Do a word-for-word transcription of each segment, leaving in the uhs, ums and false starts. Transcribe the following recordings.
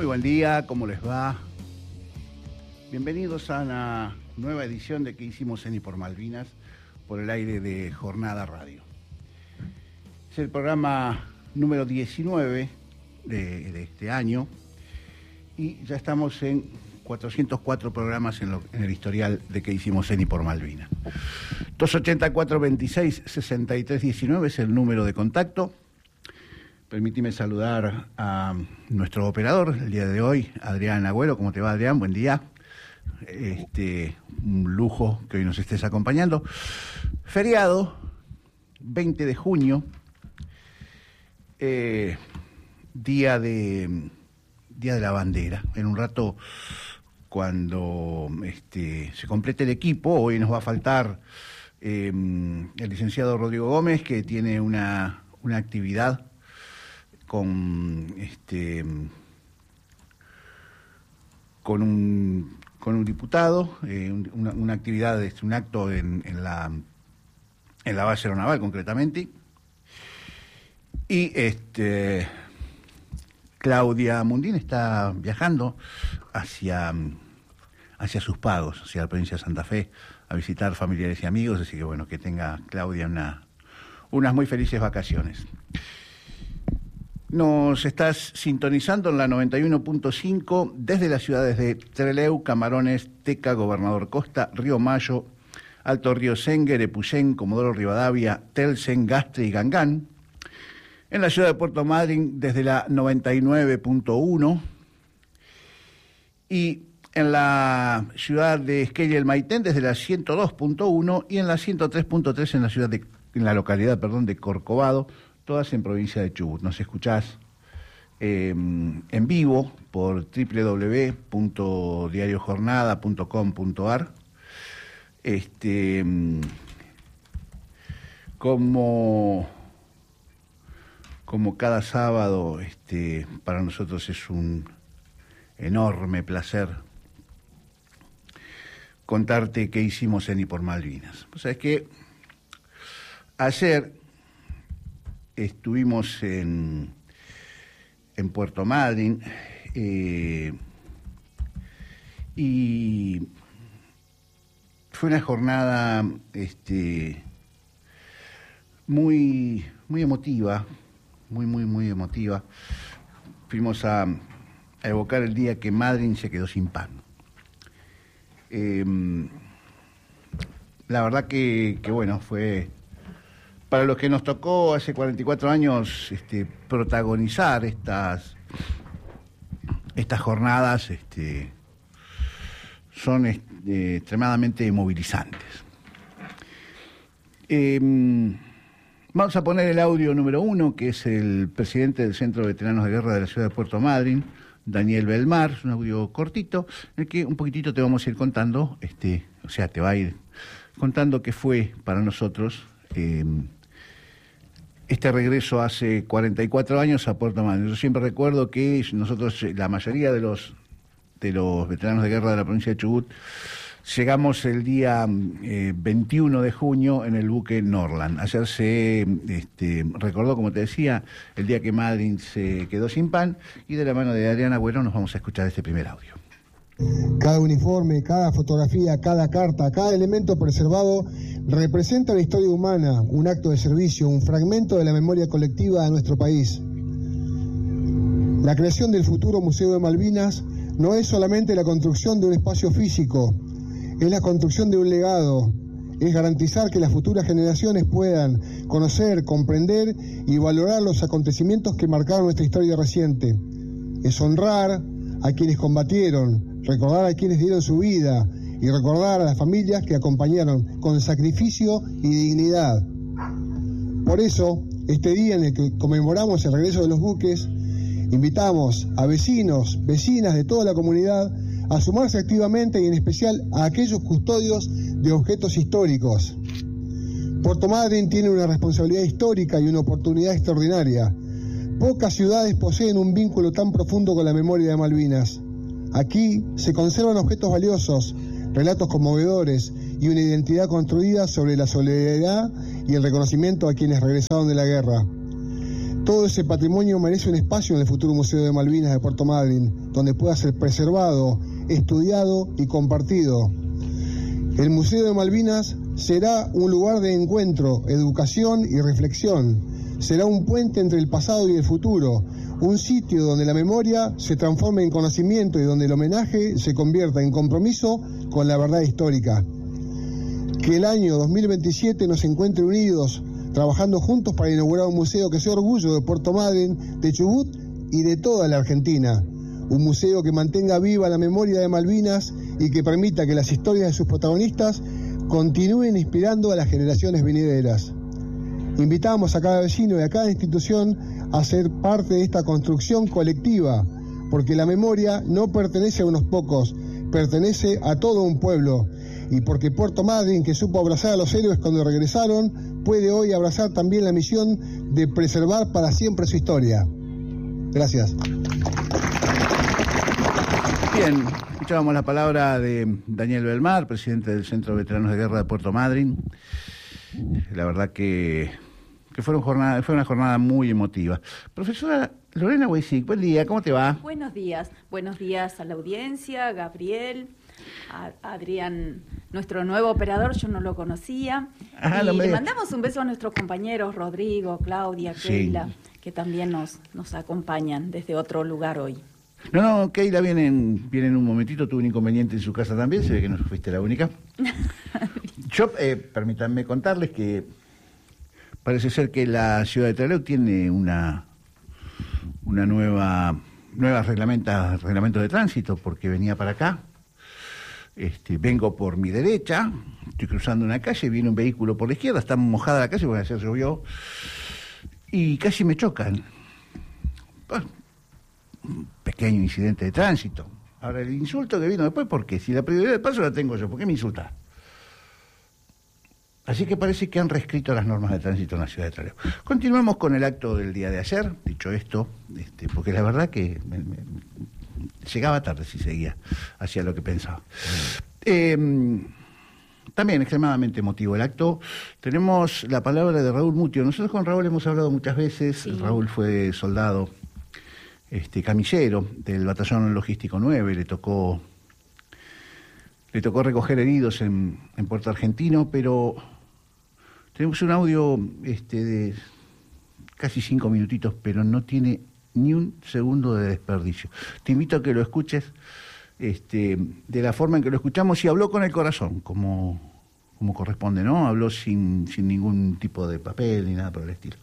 Muy buen día, ¿cómo les va? Bienvenidos a una nueva edición de ¿Qué hicimos en y por Malvinas? Por el aire de Jornada Radio. Es el programa número diecinueve de, de este año y ya estamos en cuatrocientos cuatro programas en, lo, en el historial de ¿Qué hicimos en y por Malvinas? dos ochenta y cuatro, veintiséis, sesenta y tres, diecinueve es el número de contacto. Permíteme saludar a nuestro operador el día de hoy, Adrián Agüero. ¿Cómo te va, Adrián? Buen día. Este, un lujo que hoy nos estés acompañando. Feriado, veinte de junio, eh, día de día de la bandera. En un rato, cuando este, se complete el equipo, hoy nos va a faltar eh, el licenciado Rodrigo Gómez, que tiene una, una actividad con este con un con un diputado, eh, una, una actividad, un acto en, en la en la base aeronaval concretamente, y este Claudia Mundín está viajando hacia hacia sus pagos, hacia la provincia de Santa Fe, a visitar familiares y amigos, así que bueno, que tenga Claudia una unas muy felices vacaciones. Nos estás sintonizando en la noventa y uno punto cinco desde las ciudades de Trelew, Camarones, Teca, Gobernador Costa, Río Mayo, Alto Río Senguer, Epuyén, Comodoro Rivadavia, Telsen, Gastre y Gangán. En la ciudad de Puerto Madryn desde la noventa y nueve punto uno. Y en la ciudad de Esquel el Maitén desde la ciento dos punto uno y en la ciento tres punto tres en la ciudad de, en la localidad, perdón, de Corcovado, todas en provincia de Chubut. Nos escuchás eh, en vivo por doble u doble u doble u punto diario jornada punto com punto a r. Este, como, como cada sábado, este, para nosotros es un enorme placer contarte qué hicimos en y por Malvinas. O sea, es que ayer estuvimos en, en Puerto Madryn eh, y fue una jornada este, muy, muy emotiva, muy, muy, muy emotiva. Fuimos a, a evocar el día que Madryn se quedó sin pan. Eh, la verdad que, que bueno, fue... Para los que nos tocó hace cuarenta y cuatro años este, protagonizar estas, estas jornadas, este, son este, extremadamente movilizantes. Eh, vamos a poner el audio número uno, que es el presidente del Centro de Veteranos de Guerra de la ciudad de Puerto Madryn, Daniel Belmar. Es un audio cortito, en el que un poquitito te vamos a ir contando, este, o sea, te va a ir contando qué fue para nosotros eh, este regreso hace cuarenta y cuatro años a Puerto Madryn. Yo siempre recuerdo que nosotros, la mayoría de los de los veteranos de guerra de la provincia de Chubut, llegamos el día eh, veintiuno de junio en el buque Norland. Ayer se este, recordó, como te decía, el día que Madryn se quedó sin pan, y de la mano de Adrián Agüero nos vamos a escuchar este primer audio. Cada uniforme, cada fotografía, cada carta, cada elemento preservado representa la historia humana, un acto de servicio, un fragmento de la memoria colectiva de nuestro país. La creación del futuro Museo de Malvinas no es solamente la construcción de un espacio físico, es la construcción de un legado, es garantizar que las futuras generaciones puedan conocer, comprender y valorar los acontecimientos que marcaron nuestra historia reciente. Es honrar a quienes combatieron, recordar a quienes dieron su vida y recordar a las familias que acompañaron con sacrificio y dignidad. Por eso, este día en el que conmemoramos el regreso de los buques, invitamos a vecinos, vecinas de toda la comunidad a sumarse activamente y en especial a aquellos custodios de objetos históricos. Puerto Madryn tiene una responsabilidad histórica y una oportunidad extraordinaria. Pocas ciudades poseen un vínculo tan profundo con la memoria de Malvinas. Aquí se conservan objetos valiosos, relatos conmovedores y una identidad construida sobre la solidaridad y el reconocimiento a quienes regresaron de la guerra. Todo ese patrimonio merece un espacio en el futuro Museo de Malvinas de Puerto Madryn, donde pueda ser preservado, estudiado y compartido. El Museo de Malvinas será un lugar de encuentro, educación y reflexión. Será un puente entre el pasado y el futuro, un sitio donde la memoria se transforme en conocimiento y donde el homenaje se convierta en compromiso con la verdad histórica. Que el año dos mil veintisiete nos encuentre unidos, trabajando juntos para inaugurar un museo que sea orgullo de Puerto Madryn, de Chubut y de toda la Argentina. Un museo que mantenga viva la memoria de Malvinas y que permita que las historias de sus protagonistas continúen inspirando a las generaciones venideras. Invitamos a cada vecino y a cada institución a ser parte de esta construcción colectiva, porque la memoria no pertenece a unos pocos, pertenece a todo un pueblo, y porque Puerto Madryn, que supo abrazar a los héroes cuando regresaron, puede hoy abrazar también la misión de preservar para siempre su historia. Gracias. Bien, escuchábamos la palabra de Daniel Belmar, presidente del Centro de Veteranos de Guerra de Puerto Madryn. La verdad que, que fue, una jornada, fue una jornada muy emotiva. Profesora Lorena Weissig, buen día, ¿cómo te va? Buenos días, buenos días a la audiencia, Gabriel, a Adrián, nuestro nuevo operador, yo no lo conocía. Ajá, y no le me... mandamos un beso a nuestros compañeros Rodrigo, Claudia, Sí. Keila, que también nos, nos acompañan desde otro lugar hoy. No, no, Keila viene en, viene en un momentito, tuvo un inconveniente en su casa también, se ve que no fuiste la única. Yo, eh, permítanme contarles que parece ser que la ciudad de Trelew tiene una, una nueva, nuevas reglamentas, reglamentos de tránsito, porque venía para acá, este, vengo por mi derecha, estoy cruzando una calle, viene un vehículo por la izquierda, está mojada la calle porque ayer llovió, y casi me chocan. Bueno, un pequeño incidente de tránsito. Ahora, el insulto que vino después, ¿por qué? Si la prioridad de paso la tengo yo, ¿por qué me insulta? Así que parece que han reescrito las normas de tránsito en la ciudad de Trelew. Continuamos con el acto del día de ayer, dicho esto, este, porque la verdad que me, me, llegaba tarde si seguía hacia lo que pensaba. Eh, también extremadamente emotivo el acto. Tenemos la palabra de Raúl Mutio. Nosotros con Raúl hemos hablado muchas veces. Sí. Raúl fue soldado este, camillero del batallón logístico nueve, le tocó... Le tocó recoger heridos en, en Puerto Argentino, pero tenemos un audio este, de casi cinco minutitos, pero no tiene ni un segundo de desperdicio. Te invito a que lo escuches este, de la forma en que lo escuchamos, y habló con el corazón, como, como corresponde, ¿no? Habló sin, sin ningún tipo de papel ni nada por el estilo.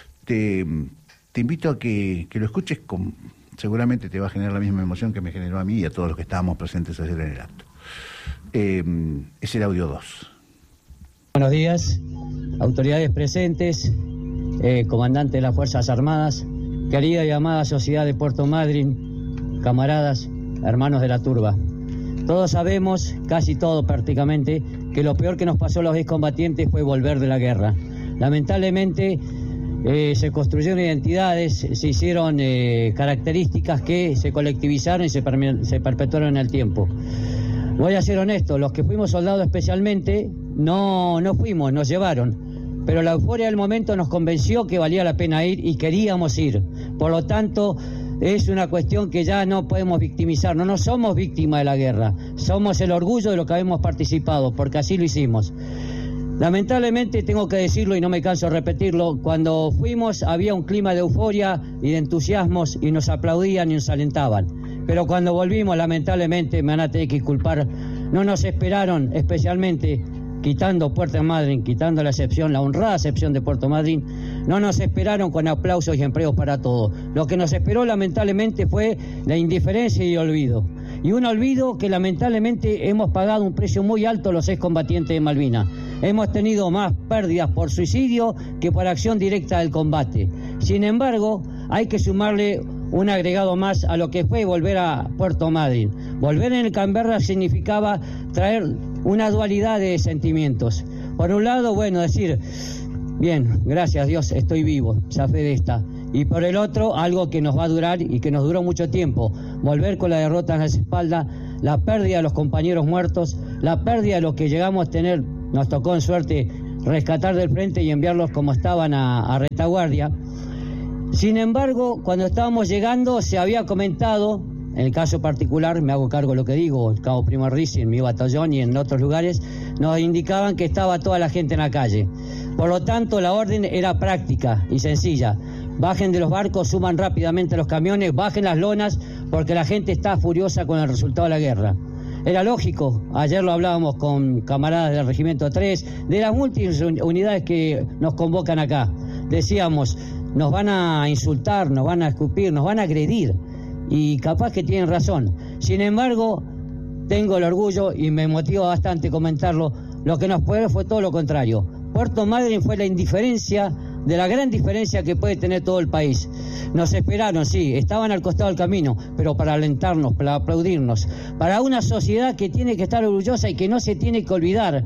Te, te invito a que, que lo escuches, con, seguramente te va a generar la misma emoción que me generó a mí y a todos los que estábamos presentes ayer en el acto. Eh, es el audio dos. Buenos días, autoridades presentes, eh, comandante de las Fuerzas Armadas, querida y amada sociedad de Puerto Madryn, camaradas, hermanos de la turba. Todos sabemos, casi todos prácticamente, que lo peor que nos pasó a los excombatientes fue volver de la guerra. Lamentablemente eh, se construyeron identidades, se hicieron eh, características que se colectivizaron y se, per- se perpetuaron en el tiempo. Voy a ser honesto, los que fuimos soldados especialmente, no, no fuimos, nos llevaron. Pero la euforia del momento nos convenció que valía la pena ir y queríamos ir. Por lo tanto, es una cuestión que ya no podemos victimizar. No, no somos víctimas de la guerra, somos el orgullo de lo que habíamos participado, porque así lo hicimos. Lamentablemente, tengo que decirlo y no me canso de repetirlo, cuando fuimos había un clima de euforia y de entusiasmos y nos aplaudían y nos alentaban. Pero cuando volvimos, lamentablemente, me van a tener que culpar, no nos esperaron, especialmente quitando Puerto Madryn, quitando la excepción, la honrada excepción de Puerto Madryn, no nos esperaron con aplausos y empleos para todos. Lo que nos esperó, lamentablemente, fue la indiferencia y el olvido. Y un olvido que, lamentablemente, hemos pagado un precio muy alto los excombatientes de Malvinas. Hemos tenido más pérdidas por suicidio que por acción directa del combate. Sin embargo, hay que sumarle un agregado más a lo que fue volver a Puerto Madryn. Volver en el Canberra significaba traer una dualidad de sentimientos. Por un lado, bueno, decir, bien, gracias Dios, estoy vivo, zafé de esta. Y por el otro, algo que nos va a durar y que nos duró mucho tiempo, volver con la derrota en la espalda, la pérdida de los compañeros muertos, la pérdida de los que llegamos a tener, nos tocó en suerte rescatar del frente y enviarlos como estaban a, a retaguardia. Sin embargo, cuando estábamos llegando se había comentado, en el caso particular, me hago cargo de lo que digo, el Cabo Primo Ricci, en mi batallón y en otros lugares, nos indicaban que estaba toda la gente en la calle. Por lo tanto, la orden era práctica y sencilla. Bajen de los barcos, suban rápidamente los camiones, bajen las lonas, porque la gente está furiosa con el resultado de la guerra. Era lógico, ayer lo hablábamos con camaradas del Regimiento tres, de las múltiples unidades que nos convocan acá. Decíamos, nos van a insultar, nos van a escupir, nos van a agredir, y capaz que tienen razón. Sin embargo, tengo el orgullo, y me motiva bastante comentarlo, lo que nos puede fue todo lo contrario. Puerto Madryn fue la indiferencia, de la gran diferencia que puede tener todo el país. Nos esperaron, sí, estaban al costado del camino, pero para alentarnos, para aplaudirnos, para una sociedad que tiene que estar orgullosa y que no se tiene que olvidar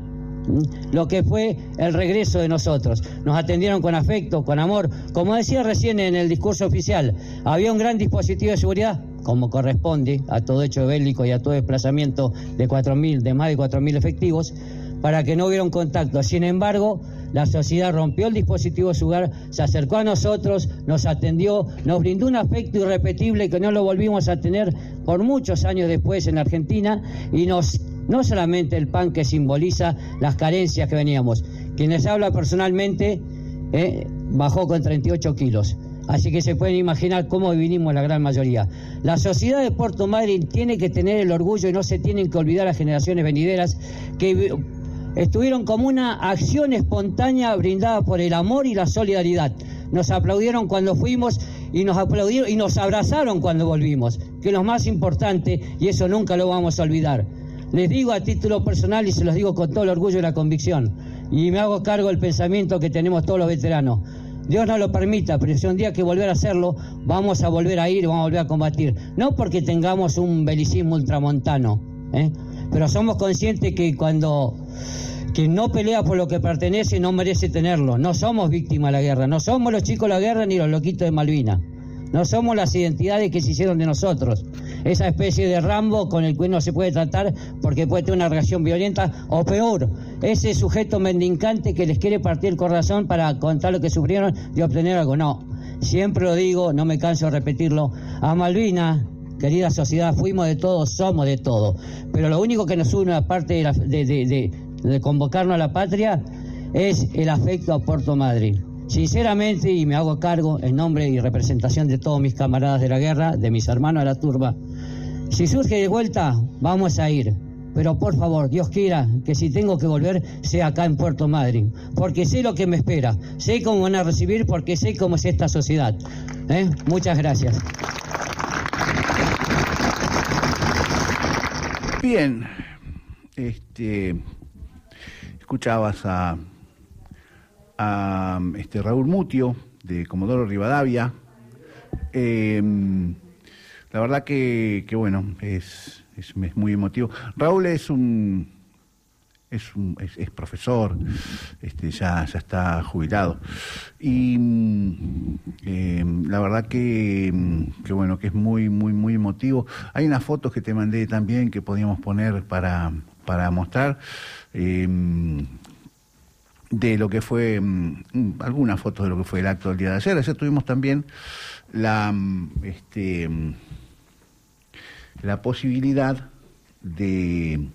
lo que fue el regreso de nosotros. Nos atendieron con afecto, con amor. Como decía recién en el discurso oficial, había un gran dispositivo de seguridad, como corresponde a todo hecho bélico y a todo desplazamiento de cuatro mil, de más de cuatro mil efectivos, para que no hubiera un contacto. Sin embargo, la sociedad rompió el dispositivo de seguridad, se acercó a nosotros, nos atendió, nos brindó un afecto irrepetible que no lo volvimos a tener por muchos años después en Argentina, y nos, no solamente el pan que simboliza las carencias que veníamos. Quien les habla personalmente eh, bajó con treinta y ocho kilos. Así que se pueden imaginar cómo vinimos la gran mayoría. La sociedad de Puerto Madryn tiene que tener el orgullo, y no se tienen que olvidar las generaciones venideras, que estuvieron como una acción espontánea brindada por el amor y la solidaridad. Nos aplaudieron cuando fuimos y nos aplaudieron y nos abrazaron cuando volvimos, que es lo más importante, y eso nunca lo vamos a olvidar. Les digo a título personal, y se los digo con todo el orgullo y la convicción, y me hago cargo del pensamiento que tenemos todos los veteranos. Dios no lo permita, pero si un día hay que volver a hacerlo, vamos a volver a ir, vamos a volver a combatir. No porque tengamos un belicismo ultramontano, ¿eh? Pero somos conscientes que cuando quien no pelea por lo que pertenece no merece tenerlo. No somos víctimas de la guerra, no somos los chicos de la guerra ni los loquitos de Malvinas. No somos las identidades que se hicieron de nosotros. Esa especie de Rambo con el cual no se puede tratar porque puede tener una reacción violenta, o peor, ese sujeto mendicante que les quiere partir el corazón para contar lo que sufrieron y obtener algo. No, siempre lo digo, no me canso de repetirlo, a Malvinas, querida sociedad, fuimos de todo, somos de todo, pero lo único que nos une, aparte de, la, de, de, de, de convocarnos a la patria, es el afecto a Puerto Madryn. Sinceramente, y me hago cargo en nombre y representación de todos mis camaradas de la guerra, de mis hermanos de la turba, si surge de vuelta, vamos a ir. Pero por favor, Dios quiera que si tengo que volver, sea acá en Puerto Madryn, porque sé lo que me espera, sé cómo van a recibir, porque sé cómo es esta sociedad. ¿Eh? Muchas gracias. Bien, este, escuchabas a... a este Raúl Mutio, de Comodoro Rivadavia. Eh, la verdad que, que bueno, es, es, es muy emotivo. Raúl es un es un es, es profesor, este, ya, ya está jubilado. Y eh, la verdad que, que bueno, que es muy, muy, muy emotivo. Hay unas fotos que te mandé también que podíamos poner para, para mostrar. Eh, de lo que fue, um, algunas fotos de lo que fue el acto del día de ayer. Ayer tuvimos también la, este, la posibilidad de,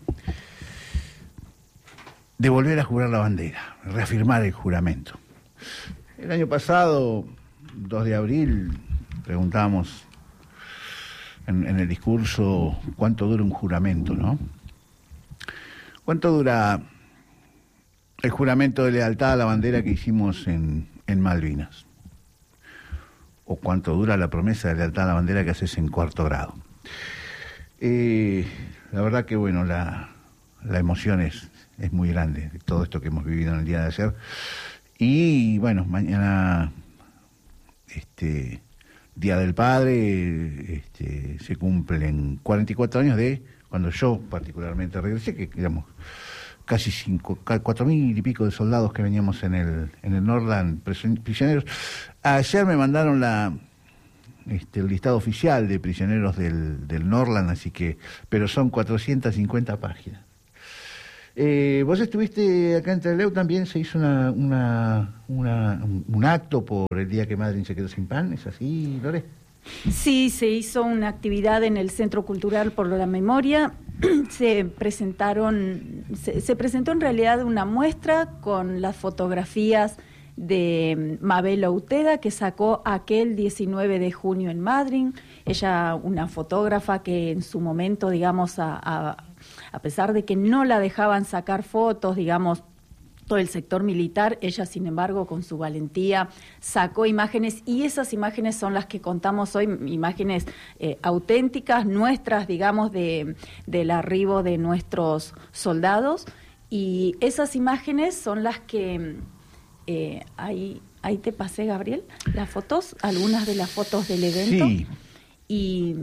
de volver a jurar la bandera, reafirmar el juramento. El año pasado, dos de abril, preguntábamos en, en el discurso cuánto dura un juramento, ¿no? ¿Cuánto dura el juramento de lealtad a la bandera que hicimos en, en Malvinas? ¿O cuánto dura la promesa de lealtad a la bandera que haces en cuarto grado? Eh, la verdad que, bueno, la, la emoción es, es muy grande de todo esto que hemos vivido en el día de ayer. Y, bueno, mañana, este, Día del Padre, este, se cumplen cuarenta y cuatro años de cuando yo particularmente regresé, que digamos casi cinco, cuatro mil y pico de soldados que veníamos en el en el Nordland prisioneros. Ayer me mandaron la este, el listado oficial de prisioneros del, del Nordland, así que, pero son cuatrocientas cincuenta páginas. Eh, vos estuviste acá en Trelew, también se hizo una, una, una, un acto por el día que Madryn se quedó sin pan, ¿es así, Lore? Sí, se hizo una actividad en el Centro Cultural por la Memoria. Se presentaron, se, se presentó en realidad una muestra con las fotografías de Mabel Outeda, que sacó aquel diecinueve de junio en Madryn. Ella, una fotógrafa que en su momento, digamos, a, a, a pesar de que no la dejaban sacar fotos, digamos, todo el sector militar, ella, sin embargo, con su valentía, sacó imágenes, y esas imágenes son las que contamos hoy, imágenes eh, auténticas, nuestras, digamos, de del arribo de nuestros soldados, y esas imágenes son las que eh, ahí, ahí te pasé, Gabriel, las fotos, algunas de las fotos del evento. Sí. Y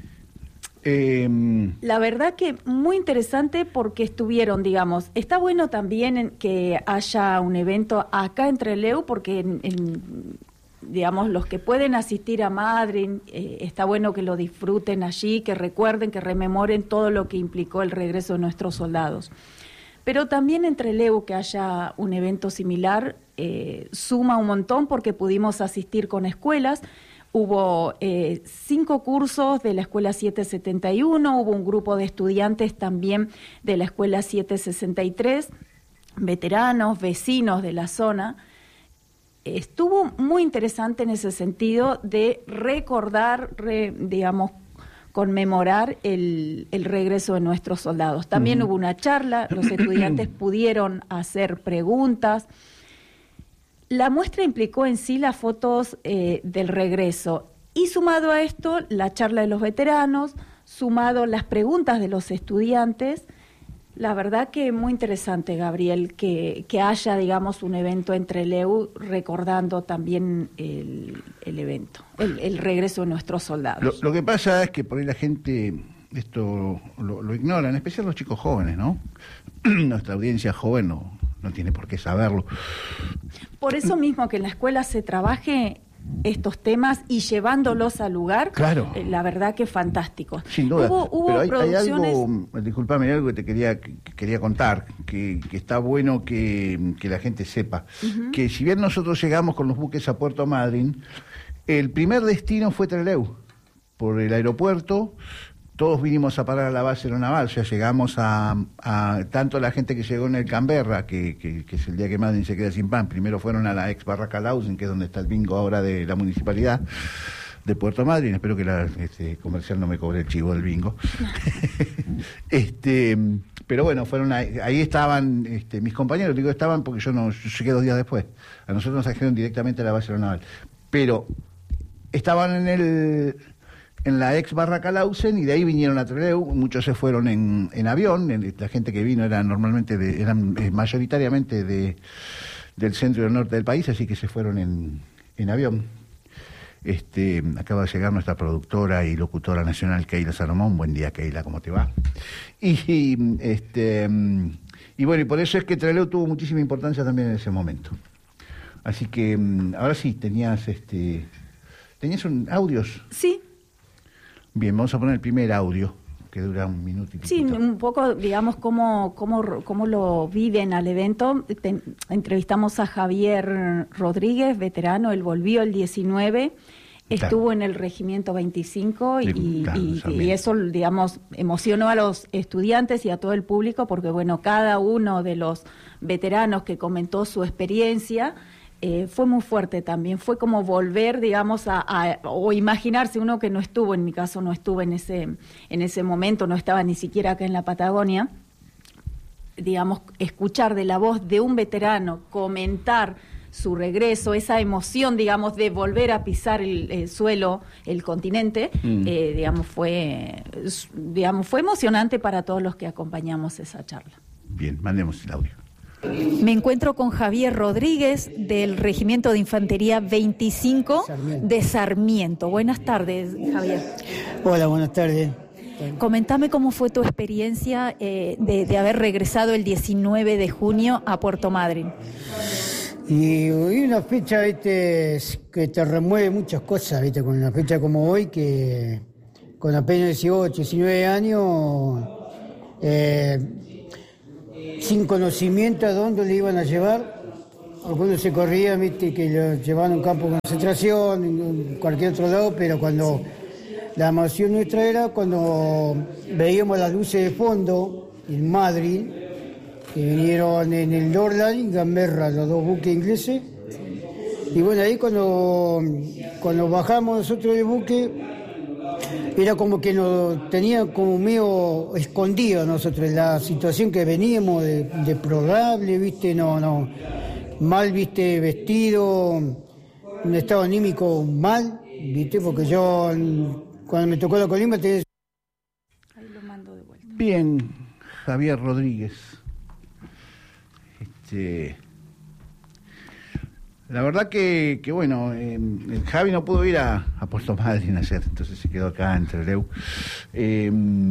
Eh, la verdad que muy interesante, porque estuvieron, digamos, está bueno también en que haya un evento acá en Trelew, porque en, en, digamos, los que pueden asistir a Madryn, eh, está bueno que lo disfruten allí, que recuerden, que rememoren todo lo que implicó el regreso de nuestros soldados. Pero también en Trelew que haya un evento similar eh, suma un montón, porque pudimos asistir con escuelas. Hubo eh, cinco cursos de la Escuela siete setenta y uno, hubo un grupo de estudiantes también de la Escuela siete sesenta y tres, veteranos, vecinos de la zona. Estuvo muy interesante en ese sentido de recordar, re, digamos, conmemorar el, el regreso de nuestros soldados. También uh-huh. hubo una charla, los estudiantes pudieron hacer preguntas. La muestra implicó en sí las fotos eh, del regreso, y sumado a esto la charla de los veteranos, sumado las preguntas de los estudiantes. La verdad que muy interesante, Gabriel, que, que haya, digamos, un evento en Trelew recordando también el, el evento, el, el regreso de nuestros soldados. Lo, lo que pasa es que por ahí la gente esto lo, lo ignora, en especial los chicos jóvenes, ¿no? Nuestra audiencia joven no, no tiene por qué saberlo. Por eso mismo que en la escuela se trabaje estos temas y llevándolos al lugar, claro. eh, la verdad que fantástico. Sin duda. Hubo, hubo pero hay, producciones... hay algo, disculpame, hay algo que te quería, que quería contar, que, que está bueno que, que la gente sepa, uh-huh. que si bien nosotros llegamos con los buques a Puerto Madryn, el primer destino fue Trelew, por el aeropuerto. Todos vinimos a parar a la base aeronaval, o sea, llegamos a, a tanto la gente que llegó en el Canberra, que, que, que es el día que Madryn se queda sin pan, primero fueron a la ex Barraca Lawson, que es donde está el bingo ahora de la municipalidad de Puerto Madryn. Espero que la este, comercial no me cobre el chivo del bingo. este, pero bueno, fueron ahí, ahí estaban este, mis compañeros, digo estaban porque yo no yo llegué dos días después. A nosotros nos trajeron directamente a la base aeronaval. Pero estaban en el... en la ex Barraca Lawson, y de ahí vinieron a Trelew. Muchos se fueron en, en avión. La gente que vino era normalmente de, eran eh, mayoritariamente de, del centro y del norte del país, así que se fueron en, en avión. Este, acaba de llegar nuestra productora y locutora nacional, Keila Salomón. Buen día, Keila, ¿cómo te va? Y, y, este, y bueno, y por eso es que Trelew tuvo muchísima importancia también en ese momento. Así que ahora sí, tenías este, tenías un, audios. Sí. Bien, vamos a poner el primer audio, que dura un minuto y pico. Sí, un poco, digamos, cómo, cómo, cómo lo viven al evento. Te, entrevistamos a Javier Rodríguez, veterano, él volvió el diecinueve, estuvo claro. en el Regimiento veinticinco, y, sí, claro, y, y eso, digamos, emocionó a los estudiantes y a todo el público, porque, bueno, cada uno de los veteranos que comentó su experiencia... Eh, fue muy fuerte también, fue como volver, digamos, a, a o imaginarse, uno que no estuvo, en mi caso no estuve en ese, en ese momento, no estaba ni siquiera acá en la Patagonia, digamos, escuchar de la voz de un veterano, comentar su regreso, esa emoción, digamos, de volver a pisar el, el suelo, el continente, mm. eh, digamos, fue, digamos, fue emocionante para todos los que acompañamos esa charla. Bien, mandemos el audio. Me encuentro con Javier Rodríguez del Regimiento de Infantería veinticinco Sarmiento. de Sarmiento. Buenas tardes, Javier. Hola, buenas tardes. Comentame cómo fue tu experiencia eh, de, de haber regresado el diecinueve de junio a Puerto Madryn. Y hoy una fecha, viste, que te remueve muchas cosas, viste, con una fecha como hoy, que con apenas dieciocho, diecinueve años... Eh, sin conocimiento a dónde le iban a llevar. Algunos se corrían, viste, que lo llevaban a un campo de concentración, en cualquier otro lado, pero cuando la emoción nuestra era cuando veíamos las luces de fondo en Madrid, que vinieron en el Dorland y Gamberra, los dos buques ingleses. Y bueno, ahí cuando, cuando bajamos nosotros del buque, era como que nos tenían como medio escondido nosotros, la situación que veníamos de, deplorable, viste, no, no, mal, viste, vestido, un estado anímico mal, viste, porque yo cuando me tocó la Colima te... Ahí lo mando de vuelta. Bien, Javier Rodríguez. Este, la verdad que, que bueno, eh, el Javi no pudo ir a, a Puerto Madryn ayer, entonces se quedó acá en Trelew. Eh,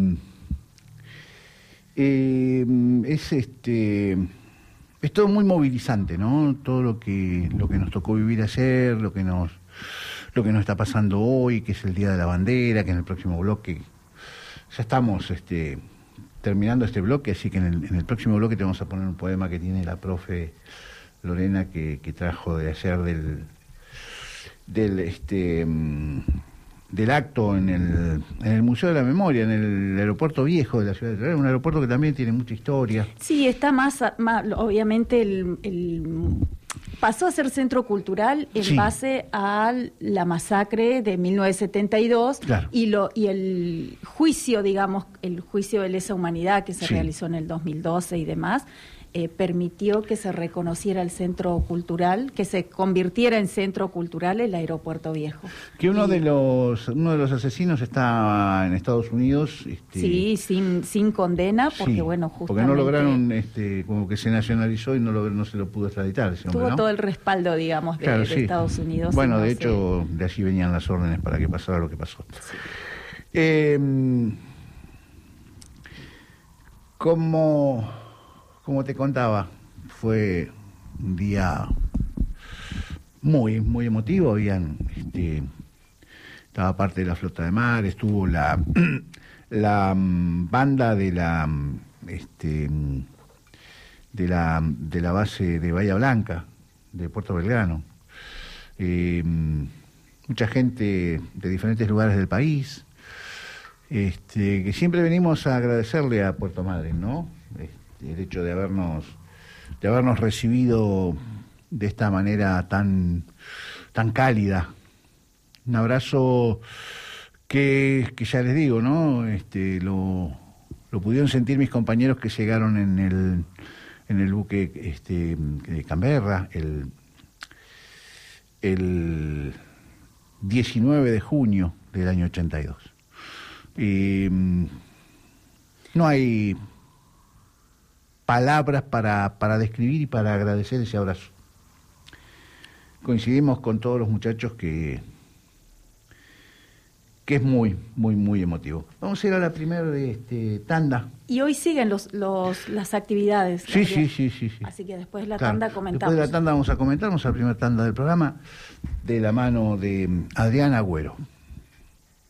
eh, es este, es todo muy movilizante, ¿no? Todo lo que lo que nos tocó vivir ayer, lo que nos lo que nos está pasando hoy, que es el Día de la Bandera, que en el próximo bloque ya estamos este, terminando este bloque, así que en el, en el próximo bloque te vamos a poner un poema que tiene la profe Lorena que, que trajo de ayer del del este del acto en el, en el Museo de la Memoria, en el aeropuerto viejo de la ciudad de Trelew, un aeropuerto que también tiene mucha historia. Sí, está más, más obviamente el, el pasó a ser centro cultural en sí. base a la masacre de mil novecientos setenta y dos, claro. y lo y el juicio, digamos, el juicio de lesa humanidad que se sí. realizó en el dos mil doce y demás. Eh, permitió que se reconociera el centro cultural, que se convirtiera en centro cultural el aeropuerto viejo. Que uno y, de los uno de los asesinos está en Estados Unidos. Este, sí, sin sin condena, porque sí, bueno, justamente... porque no lograron, este, como que se nacionalizó y no, lo, no se lo pudo extraditar ese hombre, tuvo ¿no? todo el respaldo, digamos, de, claro, de sí. Estados Unidos. Bueno, no de sé. hecho, de allí venían las órdenes para que pasara lo que pasó. Sí. Eh, como, como te contaba, fue un día muy, muy emotivo. Habían, este, estaba parte de la flota de mar, estuvo la, la um, banda de la, este, de la, de la base de Bahía Blanca, de Puerto Belgrano. Eh, mucha gente de diferentes lugares del país, este, que siempre venimos a agradecerle a Puerto Madryn, ¿no? Este, el hecho de habernos de habernos recibido de esta manera tan tan cálida. Un abrazo que, que ya les digo, ¿no? Este, lo, lo pudieron sentir mis compañeros que llegaron en el en el buque este de Canberra el el diecinueve de junio del año ochenta y dos. Y no hay palabras para, para describir y para agradecer ese abrazo. Coincidimos con todos los muchachos que, que es muy, muy, muy emotivo. Vamos a ir a la primera este, tanda. Y hoy siguen los, los las actividades. Sí, sí, sí, sí, sí. Así que después de la Claro. tanda comentamos. Después de la tanda vamos a comentar, vamos a la primera tanda del programa, de la mano de Adrián Agüero.